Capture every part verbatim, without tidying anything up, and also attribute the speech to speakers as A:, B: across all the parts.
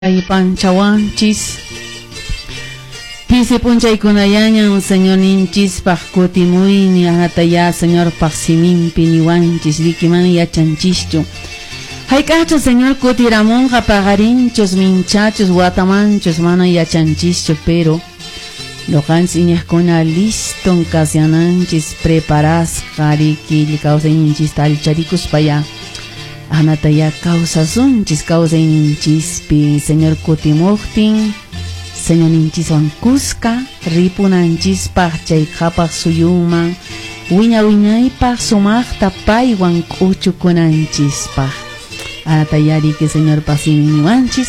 A: Ay panchawanchis pisi punchaykunallañan señor ninchis pajkutimuyni ajataya señor pajsiminpi niwanchis rikimani yachanchischu hayk'aqchu señor kutiramunqa pagarinchos minchachos watamanchos mana yachanchischu pero noqanchis iñaqkuna liston kasyananchis preparasqa riki kawsayninchis alcharikuspa anataya kawsasunchis kawsayninchispi señor kutimuktin señor ninchis wankusqa ripunanchispaq chay qhapaq suyunman wiña wiñaypaq sumaqta paywan k'uchukunanchispaq anataya riki señor pasimiwanchis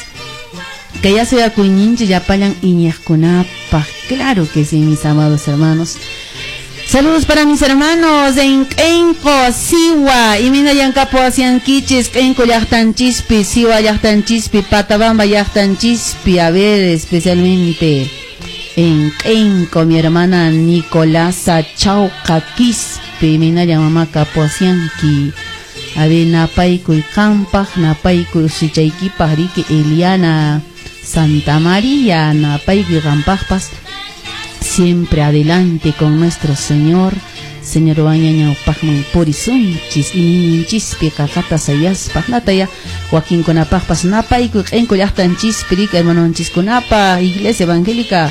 A: kaya suyakuyninchis yapallan iñaqkunapaq. Claro que sí, mis amados hermanos. Saludos para mis hermanos en Enco, Siwa, y mina yancapo asianquichis, Enco yachtanchispi, Siwa yachtanchispi, Patabamba yachtanchispi, a ver, especialmente en Enco, mi hermana Nicolasa Chauca Quispe, mina yamama capo asianqui, a ver, napaiku y campaj, napaiku sichaiki pariki, Eliana Santa María, napaiku y campajpas. Siempre adelante con nuestro Señor, Señor Bañaña Pajman Porisunchis, y Ninchispi, Cacata Sayaspa, Nataya, Joaquín Conapajpas, Napa, y Enco Yachtanchispi, hermano Chisconapa, Iglesia Evangélica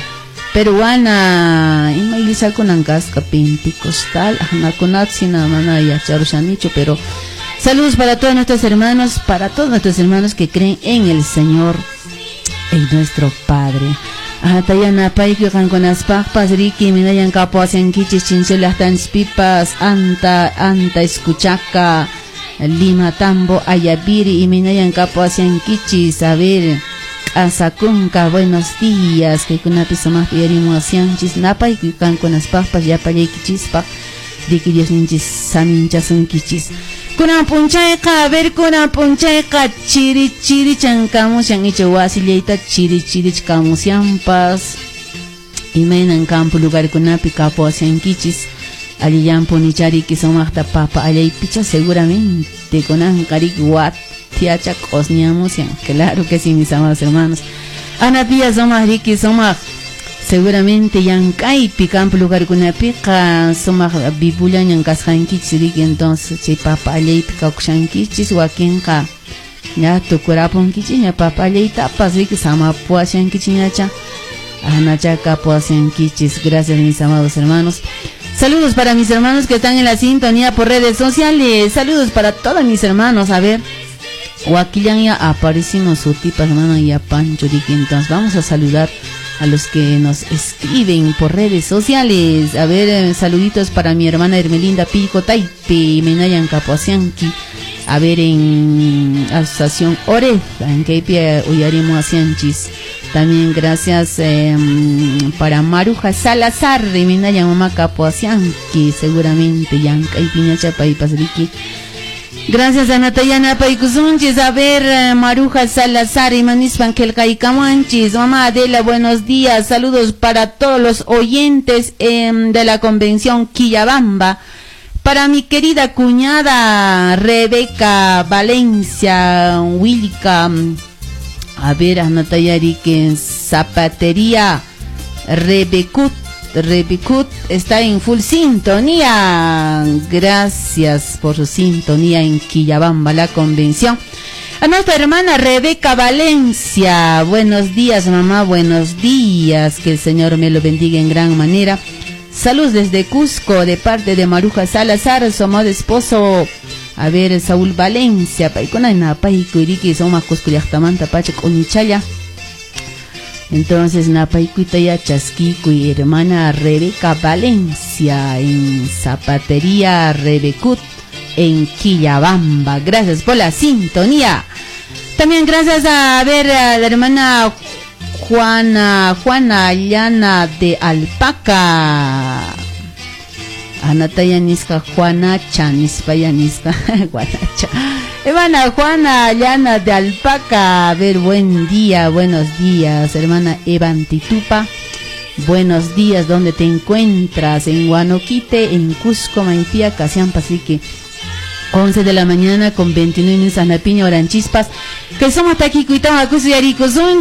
A: Peruana, y Mailisa Conancasca, Pentecostal, Anaconatsina, Manaya, Charushanicho, pero saludos para todos nuestros hermanos, para todos nuestros hermanos que creen en el Señor, en nuestro Padre. Atayana paiku kankonas pagpas riki minayan kapo asiankichis chinsulas tanspipas anta anta escuchaca Lima Tambo Ayabiri y minayan kapo asiankichis a ver asacunca buenos días que kunapis más piarimo asianchis napaiku kankonas pagpas ya payekichispa riki Dios ninchis saminchasunkichis kuna punchayqa a ver kuna punchayqa chiri chiri chankamushan icha wasillayta chiri chiri chkamusyanpas imaynan campo lugar kunapi kapo asiankichis allillampu nichariki sumaqta papa allaypicha seguramente kunanqarik watiacha q'usñamusyan. Claro que sí, mis amados hermanos, anapilla sumaq riki sumaq seguramente yankaypi campo lugar kunapiqa sumaq bibullañan kasqankichis riki, entonces chay papa allaypi kawkushankichis wakinqa ya tukurapunkichis ña papa allaytapas riki samapuashankichis ñacha anacha kapuashankichis. Gracias, mis amados hermanos. Saludos para mis hermanos que están en la sintonía por redes sociales. Saludos para todos mis hermanos. A ver, Huaquillan ya aparecimos su tipa hermano ya Pancho riki, entonces vamos a saludar a los que nos escriben por redes sociales. A ver, eh, saluditos para mi hermana Hermelinda Pico Taipe, Menayan Capoasianqui. A ver, en Asociación Oreza, en Keipia Uyarimo Asianchis. También gracias eh, para Maruja Salazar, de Menayan Mama Capoasianqui, seguramente Yankay Piñacha Paipasriki. Gracias a Natayana Paikusunchis, a ver, eh, Maruja Salazar y Manispan Kelkaicamanchis, mamá Adela, buenos días, saludos para todos los oyentes eh, de la convención Quillabamba, para mi querida cuñada Rebeca Valencia, Wilka, a ver, a Natayari que Zapatería Rebecut, Rebecut está en full sintonía. Gracias por su sintonía en Quillabamba, la convención. A nuestra hermana Rebeca Valencia, buenos días mamá, buenos días, que el Señor me lo bendiga en gran manera. Saludos desde Cusco de parte de Maruja Salazar, su amado esposo, a ver, Saúl Valencia, paikona na paikuiriki soma Cusco yachtamanta pachak unichaya. Entonces, Napaikuita ya Chasquico y hermana Rebeca Valencia en Zapatería Rebecut en Quillabamba. Gracias por la sintonía. También gracias a ver a la hermana Juana, Juana Llana de Alpaca. Anataya Nisca, Juana Chanispa Nisca, Guanacha. Hermana Juana Llana de Alpaca, a ver, buen día, buenos días, hermana Evantitupa, buenos días, ¿dónde te encuentras? En Guanoquite, en Cusco, Maipía, Casiampa, así que once de la mañana con veintinueve minutos a la piña oranchispas que somos hasta aquí cuitados a